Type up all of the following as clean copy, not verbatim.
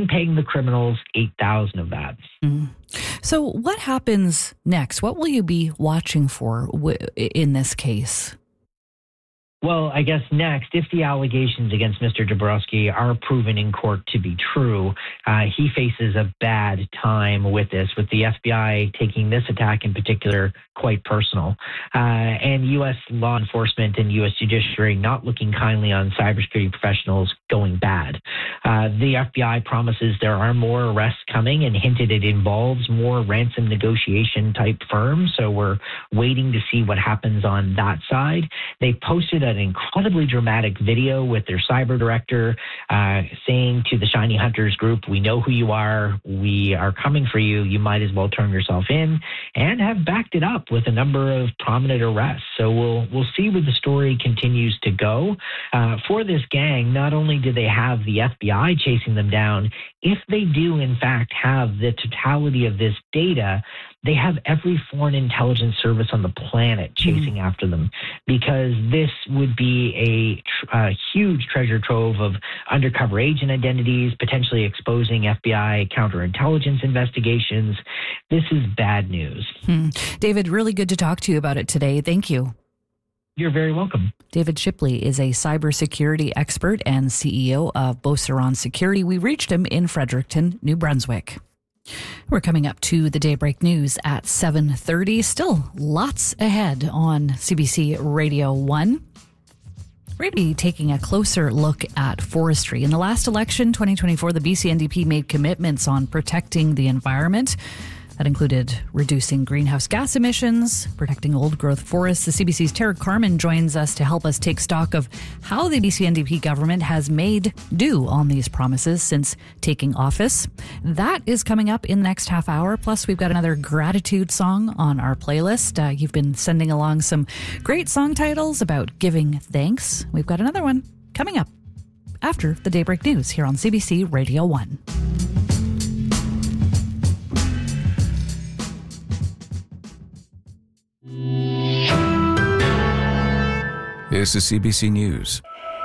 and paying the criminals $8,000 of that. Mm. So what happens next? What will you be watching for in this case? Well, I guess next, if the allegations against Mr. Dabrowski are proven in court to be true, he faces a bad time with this, with the FBI taking this attack in particular quite personal, and U.S. law enforcement and U.S. judiciary not looking kindly on cybersecurity professionals going bad. The FBI promises there are more arrests coming and hinted it involves more ransom negotiation type firms, so we're waiting to see what happens on that side. They posted an incredibly dramatic video with their cyber director saying to the Shiny Hunters group, we know who you are, we are coming for you, you might as well turn yourself in, and have backed it up with a number of prominent arrests. So we'll see where the story continues to go. For this gang, not only do they have the FBI chasing them down, if they do in fact have the totality of this data, they have every foreign intelligence service on the planet chasing after them, because this would be a huge treasure trove of undercover agent identities, potentially exposing FBI counterintelligence investigations. This is bad news. David, really good to talk to you about it today. Thank you. You're very welcome. David Shipley is a cybersecurity expert and CEO of Beauceron Security. We reached him in Fredericton, New Brunswick. We're coming up to the Daybreak News at 7:30. Still lots ahead on CBC Radio 1. We're going to be taking a closer look at forestry. In the last election, 2024, the BC NDP made commitments on protecting the environment. That included reducing greenhouse gas emissions, protecting old-growth forests. The CBC's Tara Carman joins us to help us take stock of how the BC NDP government has made do on these promises since taking office. That is coming up in the next half hour. Plus, we've got another gratitude song on our playlist. You've been sending along some great song titles about giving thanks. We've got another one coming up after the Daybreak News here on CBC Radio 1. This is CBC News.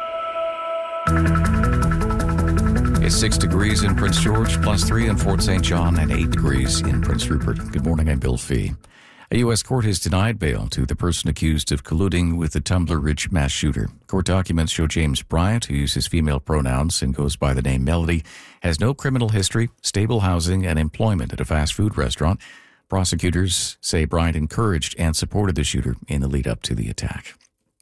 It's 6 degrees in Prince George, +3 in Fort St. John, and 8 degrees in Prince Rupert. Good morning, I'm Bill Fee. A U.S. court has denied bail to the person accused of colluding with the Tumbler Ridge mass shooter. Court documents show James Bryant, who uses female pronouns and goes by the name Melody, has no criminal history, stable housing, and employment at a fast food restaurant. Prosecutors say Bryant encouraged and supported the shooter in the lead-up to the attack.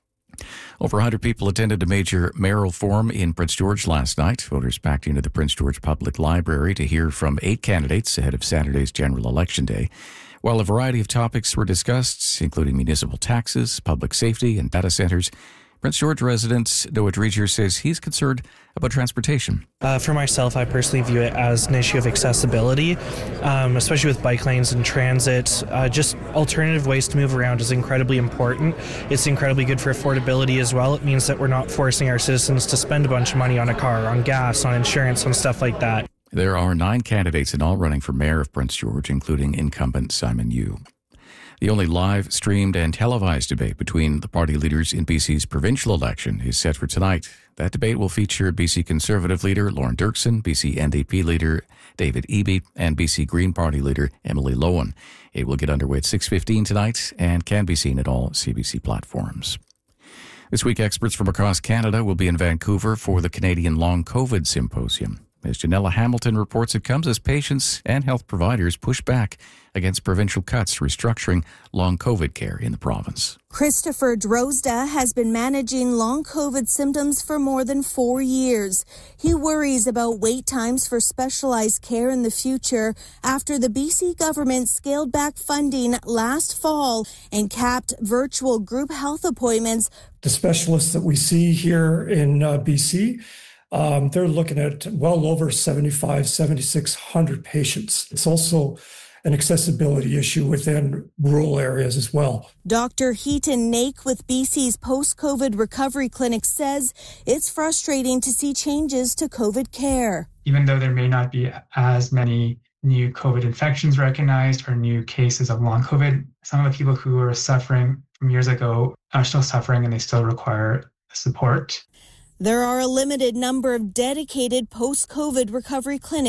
Over 100 people attended a major mayoral forum in Prince George last night. Voters packed into the Prince George Public Library to hear from 8 candidates ahead of Saturday's general election day. While a variety of topics were discussed, including municipal taxes, public safety, and data centers, Prince George resident Noah Dreger says he's concerned about transportation. For myself, I personally view it as an issue of accessibility, especially with bike lanes and transit. Just alternative ways to move around is incredibly important. It's incredibly good for affordability as well. It means that we're not forcing our citizens to spend a bunch of money on a car, on gas, on insurance, on stuff like that. There are 9 candidates in all running for mayor of Prince George, including incumbent Simon Yu. The only live, streamed, and televised debate between the party leaders in BC's provincial election is set for tonight. That debate will feature BC Conservative leader Lauren Dirksen, BC NDP leader David Eby, and BC Green Party leader Emily Lowen. It will get underway at 6:15 tonight and can be seen at all CBC platforms. This week, experts from across Canada will be in Vancouver for the Canadian Long COVID Symposium. As Janella Hamilton reports, it comes as patients and health providers push back against provincial cuts restructuring long COVID care in the province. Christopher Drozda has been managing long COVID symptoms for more than 4 years. He worries about wait times for specialized care in the future after the BC government scaled back funding last fall and capped virtual group health appointments. The specialists that we see here in BC, they're looking at well over 7,600 patients. It's also an accessibility issue within rural areas as well. Dr. Heaton Naik with BC's Post-COVID Recovery Clinic says it's frustrating to see changes to COVID care. Even though there may not be as many new COVID infections recognized or new cases of long COVID, some of the people who were suffering from years ago are still suffering and they still require support. There are a limited number of dedicated post-COVID recovery clinics